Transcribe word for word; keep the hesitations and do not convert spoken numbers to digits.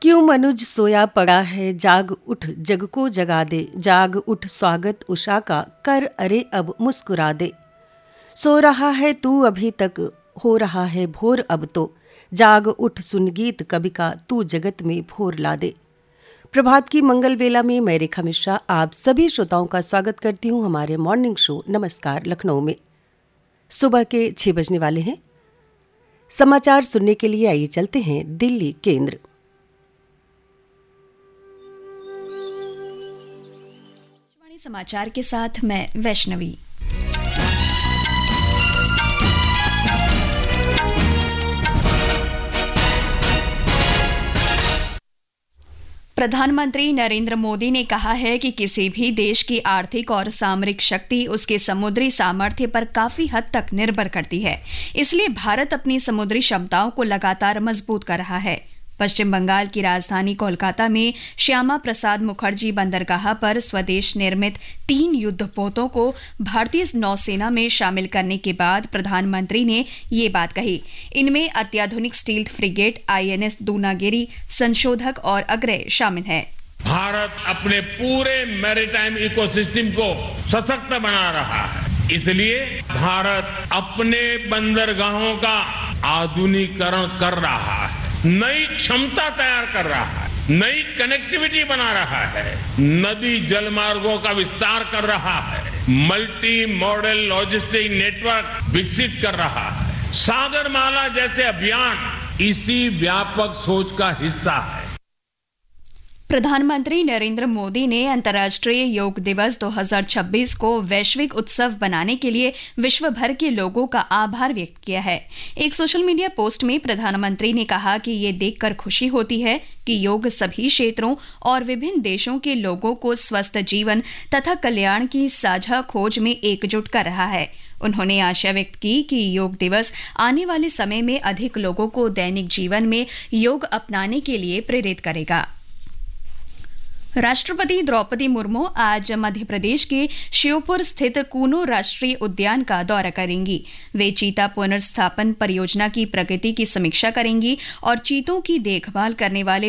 क्यों मनुज सोया पड़ा है, जाग उठ जग को जगा दे, जाग उठ स्वागत उषा का कर, अरे अब मुस्कुरा दे। सो रहा है तू अभी तक, हो रहा है भोर अब तो, जाग उठ सुन गीत कवि का, तू जगत में भोर ला दे। प्रभात की मंगल वेला में मैं रेखा मिश्रा आप सभी श्रोताओं का स्वागत करती हूँ हमारे मॉर्निंग शो नमस्कार लखनऊ में। सुबह के छह बजने वाले हैं। समाचार सुनने के लिए आइए चलते हैं दिल्ली केंद्र। समाचार के साथ मैं वैष्णवी। प्रधानमंत्री नरेंद्र मोदी ने कहा है कि किसी भी देश की आर्थिक और सामरिक शक्ति उसके समुद्री सामर्थ्य पर काफी हद तक निर्भर करती है। इसलिए भारत अपनी समुद्री क्षमताओं को लगातार मजबूत कर रहा है। पश्चिम बंगाल की राजधानी कोलकाता में श्यामा प्रसाद मुखर्जी बंदरगाह पर स्वदेश निर्मित तीन युद्धपोतों को भारतीय नौसेना में शामिल करने के बाद प्रधानमंत्री ने ये बात कही। इनमें अत्याधुनिक स्टील फ्रिगेट आईएनएस दूनागिरी, संशोधक और अग्रय शामिल है। भारत अपने पूरे मैरीटाइम इकोसिस्टम को सशक्त बना रहा है। इसलिए भारत अपने बंदरगाहों का आधुनिकीकरण कर रहा है, नई क्षमता तैयार कर रहा है, नई कनेक्टिविटी बना रहा है, नदी जलमार्गों का विस्तार कर रहा है, मल्टी मॉडल लॉजिस्टिक नेटवर्क विकसित कर रहा है। सागरमाला जैसे अभियान इसी व्यापक सोच का हिस्सा है। प्रधानमंत्री नरेंद्र मोदी ने अंतर्राष्ट्रीय योग दिवस दो हज़ार छब्बीस को वैश्विक उत्सव बनाने के लिए विश्व भर के लोगों का आभार व्यक्त किया है। एक सोशल मीडिया पोस्ट में प्रधानमंत्री ने कहा कि ये देखकर खुशी होती है कि योग सभी क्षेत्रों और विभिन्न देशों के लोगों को स्वस्थ जीवन तथा कल्याण की साझा खोज में एकजुट कर रहा है। उन्होंने आशा व्यक्त की कि योग दिवस आने वाले समय में अधिक लोगों को दैनिक जीवन में योग अपनाने के लिए प्रेरित करेगा। राष्ट्रपति द्रौपदी मुर्मू आज मध्य प्रदेश के श्योपुर स्थित कूनो राष्ट्रीय उद्यान का दौरा करेंगी। वे चीता पुनर्स्थापन परियोजना की प्रगति की समीक्षा करेंगी और चीतों की देखभाल करने वाले